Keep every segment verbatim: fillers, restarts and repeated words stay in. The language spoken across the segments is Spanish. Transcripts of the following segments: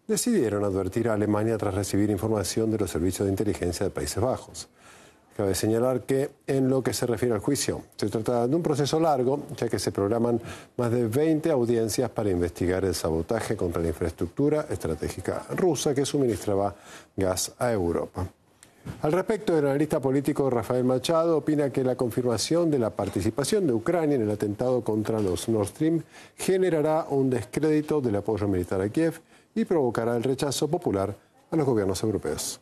decidieron advertir a Alemania tras recibir información de los servicios de inteligencia de Países Bajos. Cabe señalar que, en lo que se refiere al juicio, se trata de un proceso largo, ya que se programan más de veinte audiencias para investigar el sabotaje contra la infraestructura estratégica rusa que suministraba gas a Europa. Al respecto, el analista político Rafael Machado opina que la confirmación de la participación de Ucrania en el atentado contra los Nord Stream generará un descrédito del apoyo militar a Kiev y provocará el rechazo popular a los gobiernos europeos.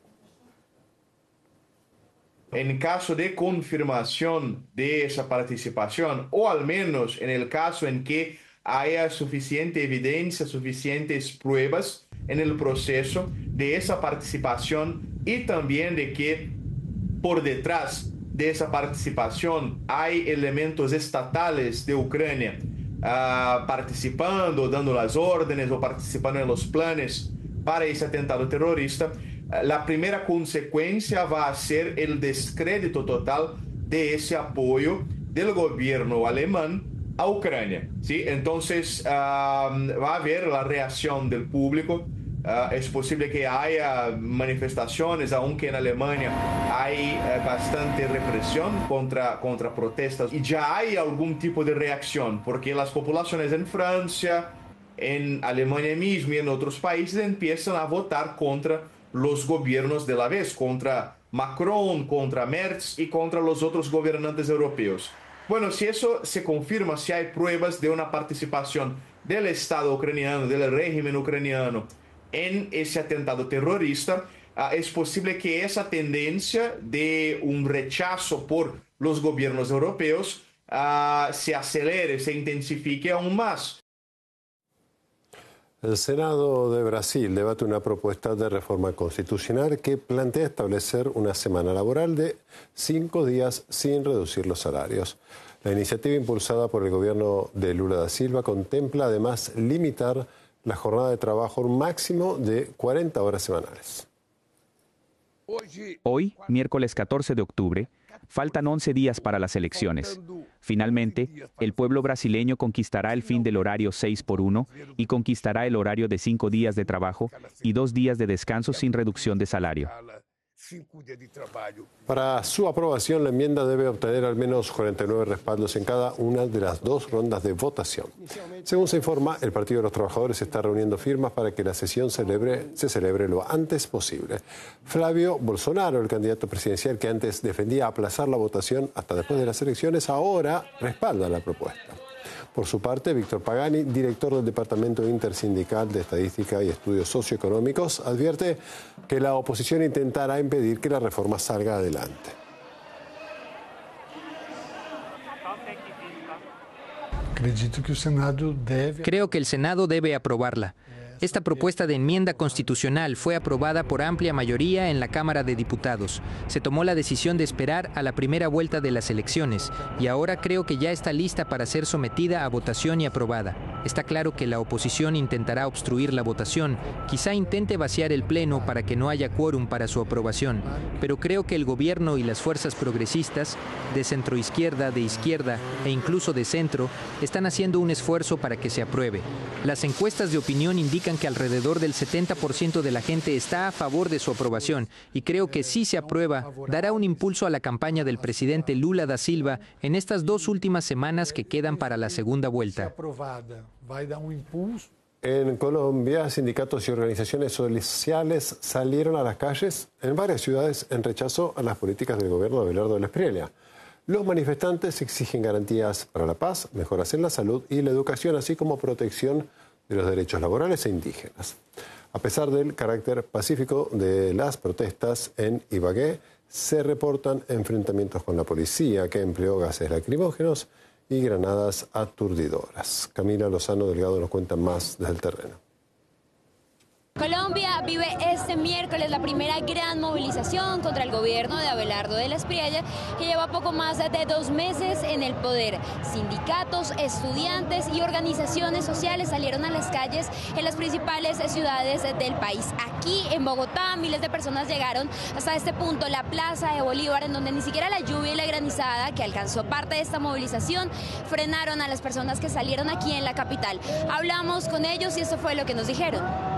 En caso de confirmación de esa participación, o al menos en el caso en que haya suficiente evidencia, suficientes pruebas en el proceso de esa participación y también de que por detrás de esa participación hay elementos estatales de Ucrania uh, participando, dando las órdenes o participando en los planes para ese atentado terrorista, la primera consecuencia va a ser el descrédito total de ese apoyo del gobierno alemán a Ucrania, ¿sí? Entonces uh, va a haber la reacción del público. Uh, es posible que haya manifestaciones, aunque en Alemania hay uh, bastante represión contra, contra protestas, y ya hay algún tipo de reacción, porque las poblaciones en Francia, en Alemania mismo y en otros países empiezan a votar contra los gobiernos de la vez, contra Macron, contra Merz y contra los otros gobernantes europeos. Bueno, si eso se confirma, si hay pruebas de una participación del Estado ucraniano, del régimen ucraniano en ese atentado terrorista, uh, es posible que esa tendencia de un rechazo por los gobiernos europeos uh, se acelere, se intensifique aún más. El Senado de Brasil debate una propuesta de reforma constitucional que plantea establecer una semana laboral de cinco días sin reducir los salarios. La iniciativa impulsada por el gobierno de Lula da Silva contempla además limitar la jornada de trabajo a un máximo de cuarenta horas semanales. Hoy, miércoles catorce de octubre, faltan once días para las elecciones. Finalmente, el pueblo brasileño conquistará el fin del horario seis por uno y conquistará el horario de cinco días de trabajo y dos días de descanso sin reducción de salario. Para su aprobación, la enmienda debe obtener al menos cuarenta y nueve respaldos en cada una de las dos rondas de votación. Según se informa, el Partido de los Trabajadores está reuniendo firmas para que la sesión celebre, se celebre lo antes posible. Flavio Bolsonaro, el candidato presidencial que antes defendía aplazar la votación hasta después de las elecciones, ahora respalda la propuesta. Por su parte, Víctor Pagani, director del Departamento Intersindical de Estadística y Estudios Socioeconómicos, advierte que la oposición intentará impedir que la reforma salga adelante. Creo que el Senado debe aprobarla. Esta propuesta de enmienda constitucional fue aprobada por amplia mayoría en la Cámara de Diputados. Se tomó la decisión de esperar a la primera vuelta de las elecciones y ahora creo que ya está lista para ser sometida a votación y aprobada. Está claro que la oposición intentará obstruir la votación, quizá intente vaciar el Pleno para que no haya quórum para su aprobación, pero creo que el gobierno y las fuerzas progresistas, de centroizquierda, de izquierda e incluso de centro, están haciendo un esfuerzo para que se apruebe. Las encuestas de opinión indican que alrededor del setenta por ciento de la gente está a favor de su aprobación y creo que si se aprueba, dará un impulso a la campaña del presidente Lula da Silva en estas dos últimas semanas que quedan para la segunda vuelta. En Colombia, sindicatos y organizaciones sociales salieron a las calles en varias ciudades en rechazo a las políticas del gobierno de Abelardo de la Espriella. Los manifestantes exigen garantías para la paz, mejoras en la salud y la educación, así como protección de los derechos laborales e indígenas. A pesar del carácter pacífico de las protestas en Ibagué, se reportan enfrentamientos con la policía, que empleó gases lacrimógenos y granadas aturdidoras. Camila Lozano Delgado nos cuenta más desde el terreno. Colombia vive este miércoles la primera gran movilización contra el gobierno de Abelardo de la Espriella, que lleva poco más de dos meses en el poder. Sindicatos, estudiantes y organizaciones sociales salieron a las calles en las principales ciudades del país. Aquí en Bogotá, miles de personas llegaron hasta este punto, la Plaza de Bolívar, en donde ni siquiera la lluvia y la granizada que alcanzó parte de esta movilización frenaron a las personas que salieron aquí en la capital. Hablamos con ellos y esto fue lo que nos dijeron.